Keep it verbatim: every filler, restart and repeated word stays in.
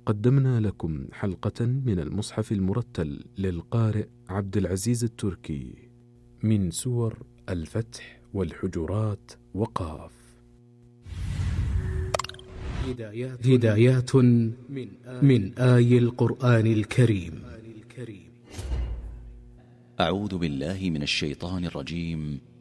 قدمنا لكم حلقة من المصحف المرتل للقارئ عبد العزيز التركي من سور الفتح والحجرات وقاف. هدايات, هدايات من آي القرآن الكريم. أعوذ بالله من الشيطان الرجيم.